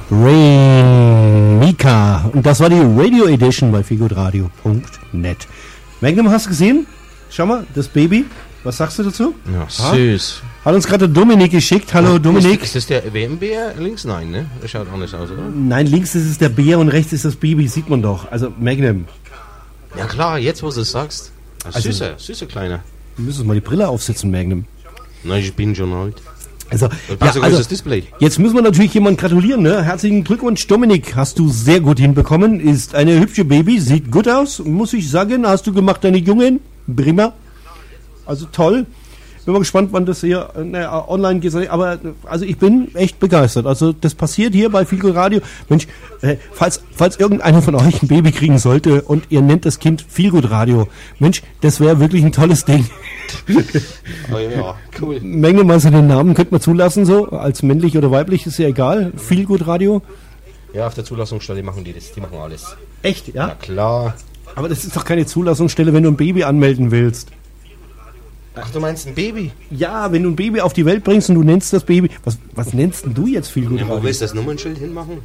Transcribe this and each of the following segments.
Rain Mika. Und das war die Radio Edition bei feelgoodradio.net. Magnum, hast du gesehen? Schau mal, das Baby. Was sagst du dazu? Ja, süß. Hat uns gerade Dominik geschickt. Hallo Dominik. Ist das der WM-Bär links? Nein, ne? Das schaut anders aus, oder? Nein, links ist es der Bär und rechts ist das Baby. Sieht man doch. Also Magnum. Ja klar, jetzt wo du es sagst. Also, süßer Kleiner. Du müsstest mal die Brille aufsetzen, Magnum. Nein, ich bin schon alt. Also, das Display. Jetzt müssen wir natürlich jemand gratulieren, ne? Herzlichen Glückwunsch, Dominik, hast du sehr gut hinbekommen, ist eine hübsche Baby, sieht gut aus, muss ich sagen, hast du gemacht, deine Jungen, prima, also toll. Bin mal gespannt, wann das hier online geht, aber also ich bin echt begeistert. Also das passiert hier bei Feelgood Radio. Mensch, falls irgendeiner von euch ein Baby kriegen sollte und ihr nennt das Kind Feelgood Radio, Mensch, das wäre wirklich ein tolles Ding. Oh ja, cool. Menge mal so den Namen könnte man zulassen, so als männlich oder weiblich, ist ja egal. Feelgood Radio. Ja, auf der Zulassungsstelle machen die das, die machen alles. Echt, ja? Ja klar. Aber das ist doch keine Zulassungsstelle, wenn du ein Baby anmelden willst. Ach, du meinst ein Baby? Ja, wenn du ein Baby auf die Welt bringst und du nennst das Baby... Was nennst denn du jetzt Feelgood Radio? Wo willst du das Nummernschild hinmachen?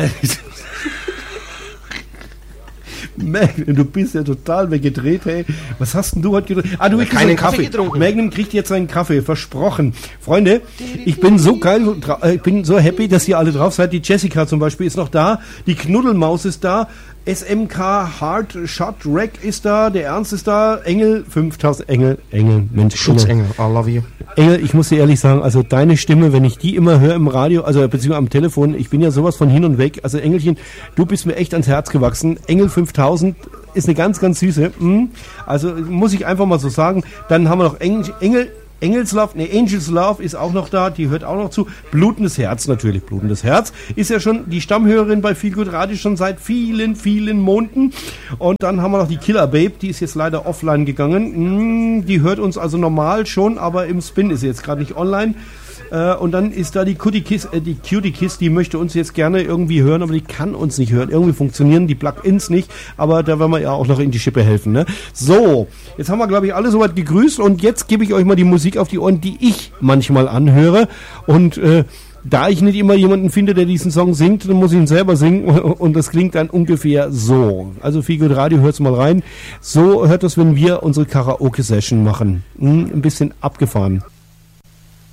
Magnum, du bist ja total weggedreht, hey. Was hast denn du heute getrunken? Ah, du hast keinen Kaffee getrunken. Magnum kriegt jetzt einen Kaffee, versprochen. Freunde, ich bin so geil, ich bin so happy, dass ihr alle drauf seid. Die Jessica zum Beispiel ist noch da, die Knuddelmaus ist da, SMK Hard Shot Rack ist da, der Ernst ist da, Engel 5000, Engel, Mensch. Schutzengel, I love you. Engel, ich muss dir ehrlich sagen, also deine Stimme, wenn ich die immer höre im Radio, also beziehungsweise am Telefon, ich bin ja sowas von hin und weg. Also Engelchen, du bist mir echt ans Herz gewachsen. Engel 5000 ist eine ganz, ganz süße. Also muss ich einfach mal so sagen. Dann haben wir noch Angels Love ist auch noch da, die hört auch noch zu. Blutendes Herz natürlich, Blutendes Herz ist ja schon die Stammhörerin bei Feelgood Radio schon seit vielen, vielen Monaten. Und dann haben wir noch die Killer Babe, die ist jetzt leider offline gegangen. Die hört uns also normal schon, aber im Spin ist sie jetzt gerade nicht online. Und dann ist da die Cutie Kiss, die möchte uns jetzt gerne irgendwie hören, aber die kann uns nicht hören. Irgendwie funktionieren die Plugins nicht, aber da werden wir ja auch noch in die Schippe helfen, ne? So, jetzt haben wir, glaube ich, alle soweit gegrüßt und jetzt gebe ich euch mal die Musik auf die Ohren, die ich manchmal anhöre. Und da ich nicht immer jemanden finde, der diesen Song singt, dann muss ich ihn selber singen und das klingt dann ungefähr so. Also Feelgood Radio, hört's mal rein. So hört das, wenn wir unsere Karaoke-Session machen. Ein bisschen abgefahren.